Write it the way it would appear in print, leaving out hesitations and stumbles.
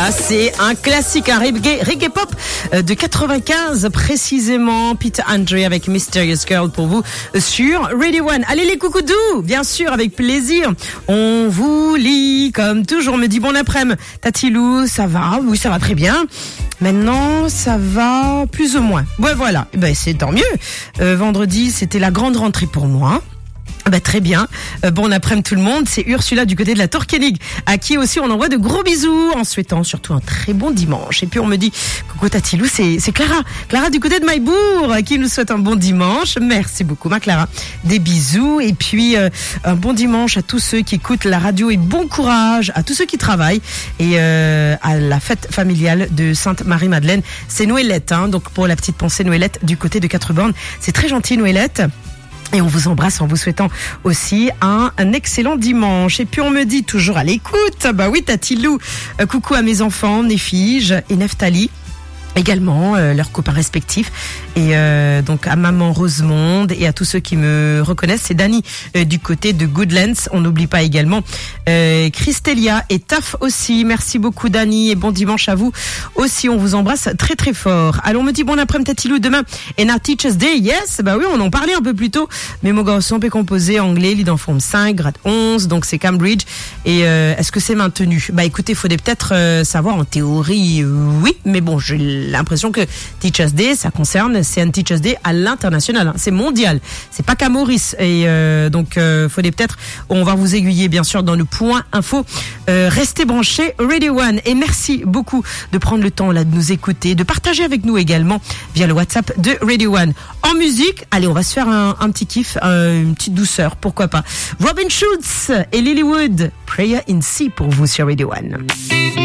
Voilà, c'est un classique, un reggae pop de 95 précisément. Peter Andre avec Mysterious Girl pour vous sur Radio One. Allez les coucoudous, bien sûr, avec plaisir. On vous lit comme toujours. On me dit bon après-midi, Tatilou, ça va? Oui, ça va très bien. Maintenant, ça va plus ou moins. Ouais, voilà. Ben, c'est tant mieux. Vendredi, c'était la grande rentrée pour moi. Bah, très bien. Bon après-midi tout le monde. C'est Ursula du côté de la Torkenig, à qui aussi on envoie de gros bisous en souhaitant surtout un très bon dimanche. Et puis on me dit coucou Tatilou, c'est Clara du côté de Maïbourg qui nous souhaite un bon dimanche. Merci beaucoup ma Clara. Des bisous et puis un bon dimanche à tous ceux qui écoutent la radio et bon courage à tous ceux qui travaillent et à la fête familiale de Sainte-Marie-Madeleine. C'est Noëllette, hein, donc pour la petite pensée Noëllette du côté de Quatre-Bornes. C'est très gentil Noëllette. Et on vous embrasse en vous souhaitant aussi un excellent dimanche. Et puis on me dit toujours à l'écoute, bah oui Tatilou, coucou à mes enfants, Néfige et Neftali. Également leurs copains respectifs et donc à maman Rosemonde et à tous ceux qui me reconnaissent, c'est Dani du côté de Goodlands. On n'oublie pas également Christelia et Taf aussi. Merci beaucoup Dani et bon dimanche à vous aussi. On vous embrasse très très fort. Alors on me dit bon après-midi Tatilou, demain est un Teachers Day. Yes, bah oui, on en parlait un peu plus tôt. Mais mon garçon peut composer anglais, lead en forme 5, grade 11, donc c'est Cambridge. Et est-ce que c'est maintenu? Bah écoutez, il faudrait peut-être savoir en théorie, oui, mais bon, j'ai l'impression que Teachers Day, c'est un Teachers Day à l'international, hein. C'est mondial, c'est pas qu'à Maurice. Et donc, faudrait peut-être, on va vous aiguiller bien sûr dans le point info. Restez branchés Radio One et merci beaucoup de prendre le temps là de nous écouter, de partager avec nous également via le WhatsApp de Radio One. En musique, allez, on va se faire un petit kiff, une petite douceur, pourquoi pas. Robin Schulz et Lilywood, Prayer in C pour vous sur Radio One.